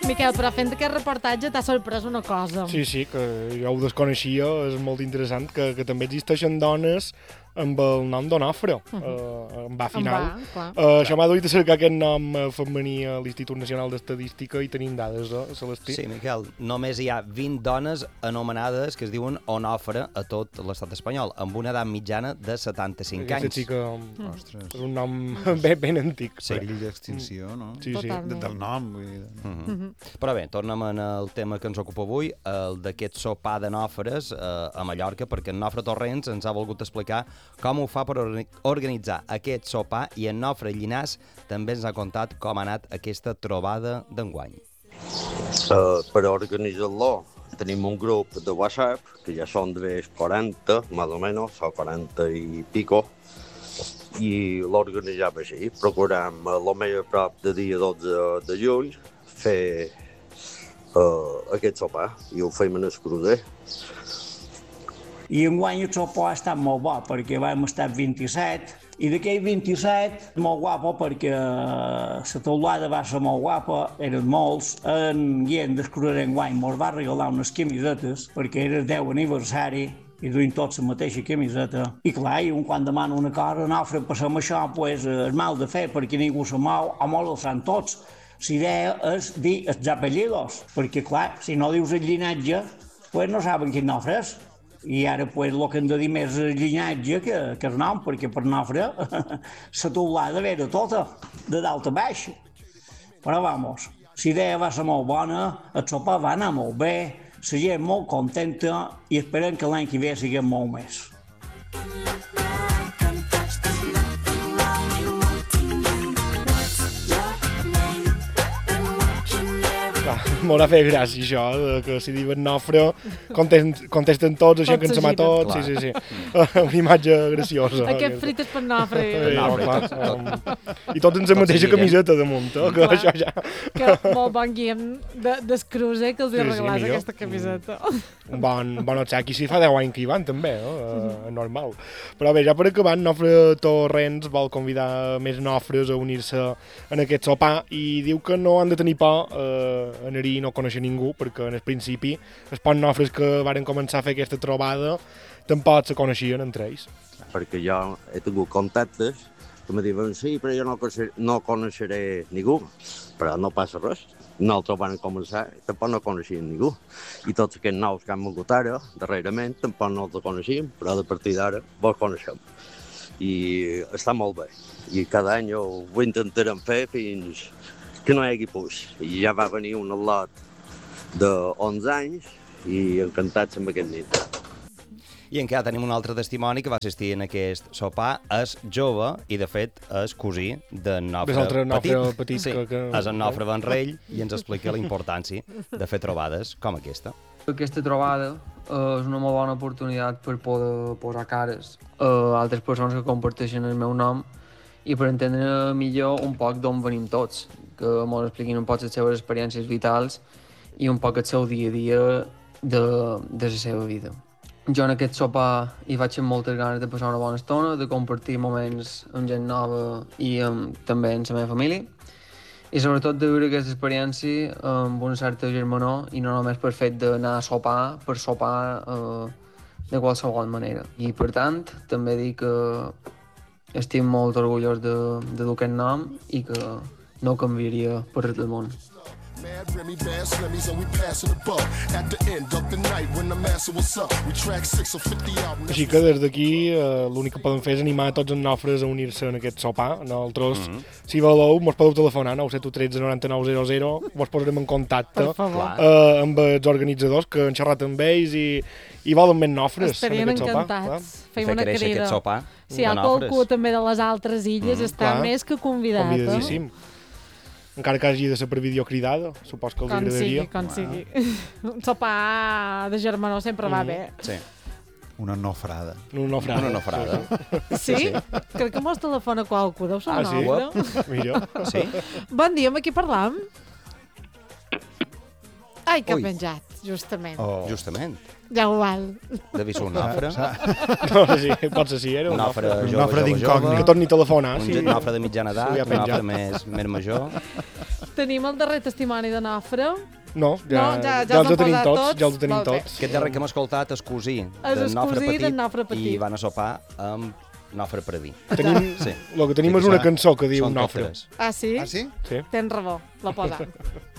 Miquel, però fent aquest reportatge t'ha sorprès una cosa. Sí, que jo ho desconeixia, és molt interessant, que també existeixen dones amb el nom d'Onofre, amb A final. Això m'ha duit a cercar aquest nom femení a l'Institut Nacional d'Estadística i tenim dades, Celestí? Sí, Miquel, només hi ha 20 dones anomenades que es diuen Onofre a tot l'estat espanyol, amb una edat mitjana de 75 anys. Sí que és un nom ben antic. Sí. Perill d'extinció, no? Sí. Del nom. Vull dir. Però bé, tornem al tema que ens ocupa avui, el d'aquest sopar de nòfres a Mallorca, perquè en Nofre Torrents ens ha volgut explicar com ho fa per organitzar aquest sopar i en Nofre Llinàs també ens ha contat com ha anat aquesta trobada d'enguany. Per organitzar-lo tenim un grup de WhatsApp, que ja són de 40, més o menys, o 40 i pico, i l'organitzem així. Procurem el més a prop de dia 12 de juny fer aquest sopar i ho fem en el crucer. I enguany el sopar ha estat molt bo perquè vam estar 27 i d'aquell 27 molt guapo perquè la teulada va ser molt guapa, eren molts. En Guillem del Crucer enguany ens va regalar unes camisetes perquè era el 10 aniversari i duim tots la mateixa camiseta. I clar, un quan demana una cosa, Nofre, passem això, pues, és mal de fer perquè ningú se mou, o molt el fan tots. L'idea és dir els apellidos, perquè clar, si no dius el llinatge, pues no saben quin Nofre és. I ara pues, el que hem de dir més és llinatge que el nom, perquè per Nofre la teulada era tota, de dalt a baix. Però vamos, la idea va ser molt bona, el sopar va anar molt bé, la gent molt contenta i esperem que l'any que ve siguem molt més. M'haurà fet gràcia això, que si diuen Nofre contesten tots, això que ens sembla tots, sí. Una imatge graciosa. Aquest frit és per Nofre. I tots ens la mateixa camiseta damunt, que això ja... Que molt bon Guillem del Crucer que els hi regalàs aquesta camiseta. Un bon obsequi, si fa 10 anys que hi van també, normal. Però bé, ja per acabar, Nofre Torrents vol convidar més nofres a unir-se en aquest sopar i diu que no han de tenir por anar-hi i no conèixer ningú, perquè en el principi els pocs nofres que varen començar a fer aquesta trobada tampoc se coneixien entre ells. Perquè jo he tingut contactes que me diuen sí, però jo no coneixeré ningú, però no passa res. Nosaltres vam començar i tampoc no coneixíem ningú. I tots aquests nous que han vingut ara, darrerament, tampoc no els coneixíem, però a partir d'ara vos coneixem. I està molt bé. I cada any ho intentarem fer fins que no hi hagi puix. I ja va venir un lot de 11 anys i encantats amb aquest nit. I encara tenim un altre testimoni que va assistir en aquest sopar. És jove i, de fet, és cosí d'en Nofre Petit. Sí, és en Nofre Benrell i ens explica la importància de fer trobades com aquesta. Aquesta trobada és una molt bona oportunitat per poder posar cares a altres persones que comparteixen el meu nom i per entendre millor un poc d'on venim tots, que ens expliquin un poc les seves experiències vitals i un poc el seu dia a dia de la seva vida. Jo en aquest sopar hi vaig amb moltes ganes de passar una bona estona, de compartir moments amb gent nova i també amb la meva família i sobretot de viure aquesta experiència amb una certa germanor i no només per fet d'anar a sopar per sopar de qualsevol manera. I per tant també dic que estic molt orgullós de dur aquest nom i que no ho canviaria per res del món. Així que des d'aquí l'únic que podem fer és animar tots els nofres a unir-se en aquest sopar. Nosaltres, si voleu, mos podeu telefonar 971 13 99 00, mos posarem en contacte amb els organitzadors que han xerrat amb ells i volen més nofres en aquest sopar. Estarien encantats. Fem una crida. Aquest sopar si hi ha qualcú també de les altres illes, està més que convidat. Convidadíssim. Encara que hagi de ser per videocridada, supos que els agradaria. Com sigui. Un sopar de germanor sempre va bé. Sí. Una nofrada. Una nofrada. Sí? Crec que mos telefona qualcú, deu ser un Nofre. Mira. Sí? Bon dia, amb qui parlam? Ai, que penjat, justament. Justament. Ja ho val. Devia ser un nofre. No, sí, potser sí, era un nofre jove. Un nofre d'incògnit. Que torni a telefonar. Un nofre de mitjana edat, un nofre més major. Tenim el darrer testimoni de Nofre. No, ja els els han tenim posat tots, tots. ja els tenim Molt bé. tots. Aquest darrer que hem escoltat és cosí És d'en Nofre cosí d'en Nofre Petit Petit. i van a sopar amb Nofre Predí. Tenim, Sí. el que tenim és una cançó que diu Són Nofre. tots tres. Ah, sí? Ah, sí? Sí. Tens raó, la posam.